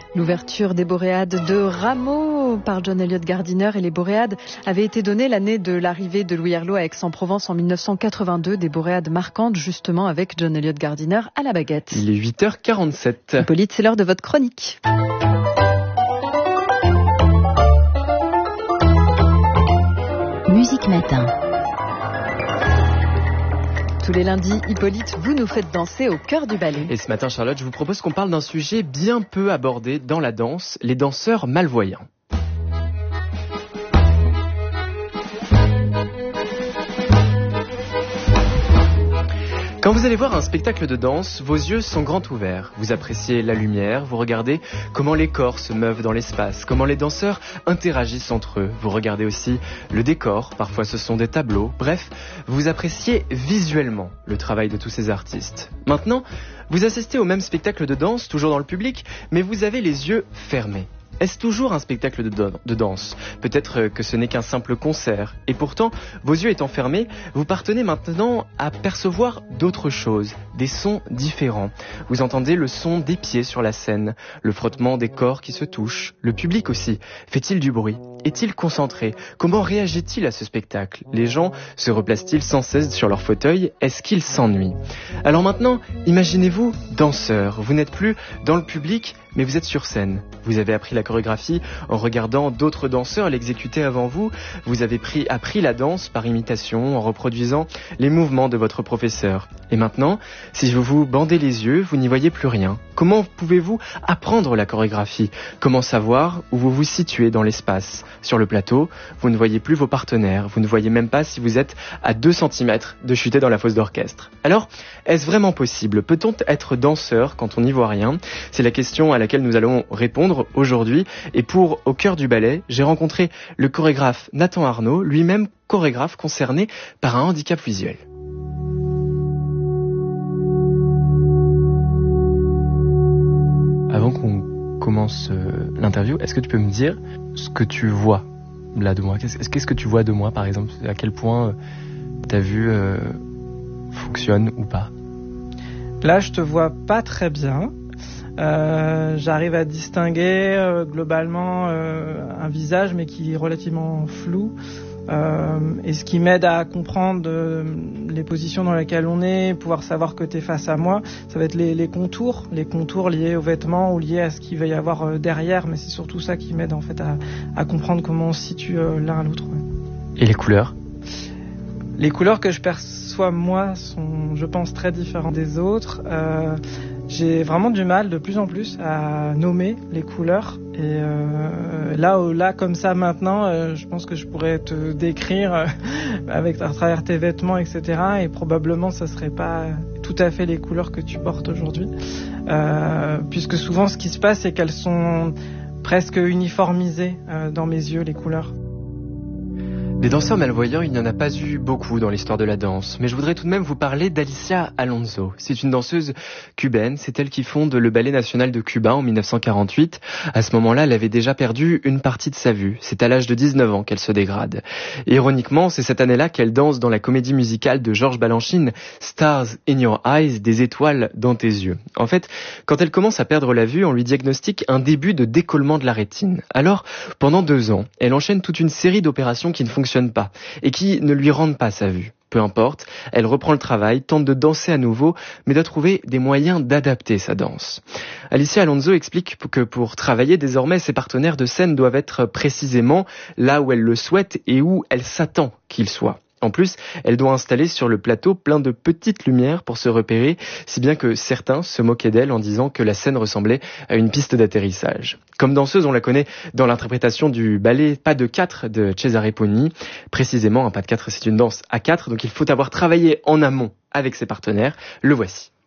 L'ouverture des Boréades de Rameau par John Eliot Gardiner, et les Boréades avaient été données l'année de l'arrivée de Louis Herlaut à Aix-en-Provence en 1982, des Boréades marquantes justement avec John Eliot Gardiner à la baguette. Il est 8h47. Hippolyte, c'est l'heure de votre chronique. Musique Matin. Tous les lundis, Hippolyte, vous nous faites danser au cœur du ballet. Et ce matin, Charlotte, je vous propose qu'on parle d'un sujet bien peu abordé dans la danse, les danseurs malvoyants. Quand vous allez voir un spectacle de danse, vos yeux sont grands ouverts. Vous appréciez la lumière, vous regardez comment les corps se meuvent dans l'espace, comment les danseurs interagissent entre eux. Vous regardez aussi le décor, parfois ce sont des tableaux. Bref, vous appréciez visuellement le travail de tous ces artistes. Maintenant, vous assistez au même spectacle de danse, toujours dans le public, mais vous avez les yeux fermés. Est-ce toujours un spectacle de danse ? Peut-être que ce n'est qu'un simple concert. Et pourtant, vos yeux étant fermés, vous parvenez maintenant à percevoir d'autres choses, des sons différents. Vous entendez le son des pieds sur la scène, le frottement des corps qui se touchent, le public aussi. Fait-il du bruit ? Est-il concentré ? Comment réagit-il à ce spectacle ? Les gens se replacent-ils sans cesse sur leur fauteuil ? Est-ce qu'ils s'ennuient ? Alors maintenant, imaginez-vous danseur. Vous n'êtes plus dans le public, mais vous êtes sur scène. Vous avez appris la chorégraphie en regardant d'autres danseurs l'exécuter avant vous. Vous avez appris la danse par imitation, en reproduisant les mouvements de votre professeur. Et maintenant, si vous vous bandez les yeux, vous n'y voyez plus rien. Comment pouvez-vous apprendre la chorégraphie ? Comment savoir où vous vous situez dans l'espace ? Sur le plateau, vous ne voyez plus vos partenaires. Vous ne voyez même pas si vous êtes à 2 cm de chuter dans la fosse d'orchestre. Alors, est-ce vraiment possible ? Peut-on être danseur quand on n'y voit rien ? C'est la question à laquelle nous allons répondre aujourd'hui. Et pour Au cœur du ballet, j'ai rencontré le chorégraphe Nathan Arnaud, lui-même chorégraphe concerné par un handicap visuel. Avant qu'on commence l'interview, est-ce que tu peux me dire ce que tu vois là de moi ? Qu'est-ce que tu vois de moi, par exemple ? À quel point ta vue fonctionne ou pas ? Là, je te vois pas très bien. J'arrive à distinguer globalement un visage, mais qui est relativement flou. Et ce qui m'aide à comprendre les positions dans lesquelles on est, pouvoir savoir que tu es face à moi, ça va être les contours liés aux vêtements ou liés à ce qu'il va y avoir derrière, mais c'est surtout ça qui m'aide en fait à comprendre comment on se situe l'un à l'autre. Ouais. Et les couleurs ? Les couleurs que je perçois moi sont, je pense, très différentes des autres. J'ai vraiment du mal de plus en plus à nommer les couleurs. Et là, comme ça maintenant, je pense que je pourrais te décrire à travers tes vêtements, etc. Et probablement, ça serait pas tout à fait les couleurs que tu portes aujourd'hui. Puisque souvent, ce qui se passe, c'est qu'elles sont presque uniformisées dans mes yeux, les couleurs. Des danseurs malvoyants, il n'y en a pas eu beaucoup dans l'histoire de la danse, mais je voudrais tout de même vous parler d'Alicia Alonso. C'est une danseuse cubaine, c'est elle qui fonde le Ballet National de Cuba en 1948. À ce moment-là, elle avait déjà perdu une partie de sa vue. C'est à l'âge de 19 ans qu'elle se dégrade. Et ironiquement, c'est cette année-là qu'elle danse dans la comédie musicale de Georges Balanchine, Stars in Your Eyes, des étoiles dans tes yeux. En fait, quand elle commence à perdre la vue, on lui diagnostique un début de décollement de la rétine. Alors, pendant 2 ans, elle enchaîne toute une série d'opérations qui ne fonctionnent pas et qui ne lui rendent pas sa vue. Peu importe, elle reprend le travail, tente de danser à nouveau, mais doit trouver des moyens d'adapter sa danse. Alicia Alonso explique que pour travailler désormais, ses partenaires de scène doivent être précisément là où elle le souhaite et où elle s'attend qu'ils soient. En plus, elle doit installer sur le plateau plein de petites lumières pour se repérer, si bien que certains se moquaient d'elle en disant que la scène ressemblait à une piste d'atterrissage. Comme danseuse, on la connaît dans l'interprétation du ballet Pas de 4 de Cesare Pogni. Précisément, un pas de 4, c'est une danse à 4, donc il faut avoir travaillé en amont avec ses partenaires. Le voici.